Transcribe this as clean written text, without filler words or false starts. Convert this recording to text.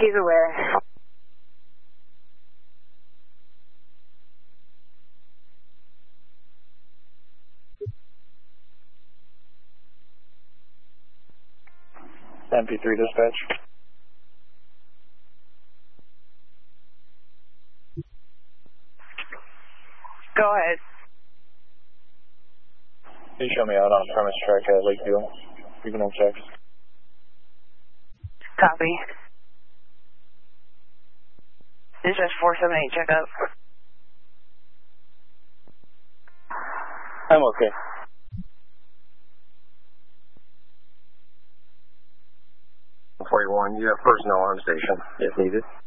He's aware. MP3 dispatch. Go ahead. Can you show me out on premise track at Lakeview? Regional checks. Copy. This is 478 checkup. I'm okay. 41, you have personnel on station if needed.